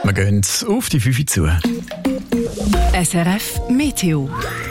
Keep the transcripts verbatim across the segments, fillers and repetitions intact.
Wir gehen auf die fünf zu. S R F Meteo.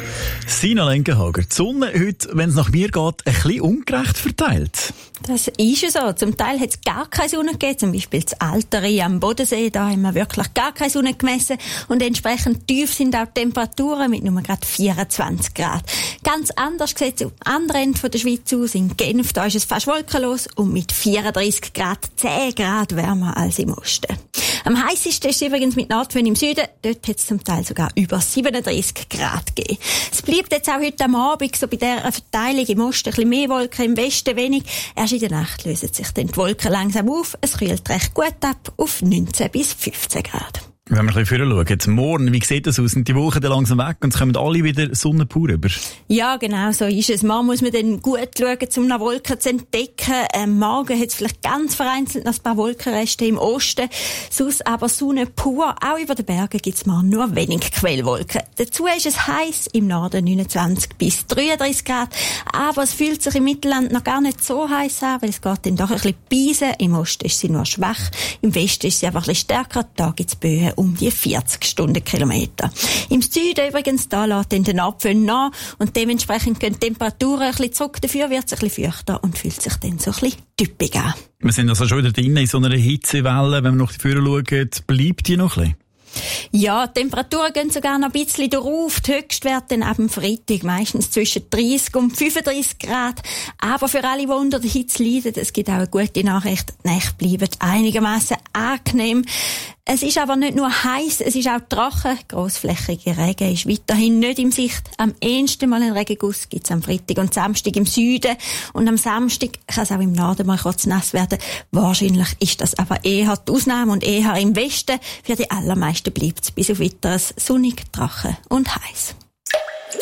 Sina Lenkenhager, die Sonne heute, wenn es nach mir geht, ein bisschen ungerecht verteilt. Das ist es so. Zum Teil hat es gar keine Sonne gegeben, zum Beispiel das Alteri am Bodensee, da haben wir wirklich gar keine Sonne gemessen und entsprechend tief sind auch die Temperaturen mit nur gerade vierundzwanzig Grad. Ganz anders sieht es am anderen Ende der Schweiz aus. In Genf, da ist es fast wolkenlos und mit vierunddreissig Grad zehn Grad wärmer als im Osten. Am heißesten ist es übrigens mit Nordwind im Süden. Dort hat es zum Teil sogar über siebenunddreissig Grad gegeben. Es bleibt jetzt auch heute am Abend so bei dieser Verteilung im Osten ein bisschen mehr Wolken, im Westen wenig. Erst in der Nacht lösen sich dann die Wolken langsam auf. Es kühlt recht gut ab auf neunzehn bis fünfzehn Grad. Wenn wir ein bisschen vorher schauen, morgen, wie sieht das aus? Sind die Wochen dann langsam weg und es kommen alle wieder Sonne pur über? Ja, genau, so ist es. Morgen muss man dann gut schauen, um noch Wolken zu entdecken. Ähm, morgen hat es vielleicht ganz vereinzelt noch ein paar Wolkenreste im Osten. Sonst aber Sonne pur. Auch über den Bergen gibt es morgen nur wenig Quellwolken. Dazu ist es heiß, im Norden neunundzwanzig bis dreiunddreissig Grad. Aber es fühlt sich im Mittelland noch gar nicht so heiß an, weil es geht dann doch ein bisschen beisen. Im Osten ist sie nur schwach, im Westen ist sie einfach ein bisschen stärker. Da gibt es Böen um die vierzig Stundenkilometer. Im Süden übrigens, da lässt dann den Abfall nach und dementsprechend gehen die Temperaturen ein bisschen zurück. Dafür wird es ein bisschen feuchter und fühlt sich dann so ein bisschen typisch an. Wir sind also schon wieder drin in so einer Hitzewelle. Wenn wir nach vorne schauen, bleibt die noch ein bisschen? Ja, die Temperaturen gehen sogar noch ein bisschen drauf. Die Höchstwerte dann ab dem Freitag meistens zwischen dreißig und fünfunddreissig Grad. Aber für alle, die unter der Hitze leiden, es gibt auch eine gute Nachricht. Die Nächte bleiben einigermaßen angenehm. Es ist aber nicht nur heiß, es ist auch trocken. Grossflächiger Regen ist weiterhin nicht in Sicht. Am ehesten Mal einen Regenguss gibt es am Freitag und Samstag im Süden. Und am Samstag kann es auch im Norden mal kurz nass werden. Wahrscheinlich ist das aber eher die Ausnahme und eher im Westen. Für die allermeisten bleibt es bis auf weiteres sonnig, trocken und heiß.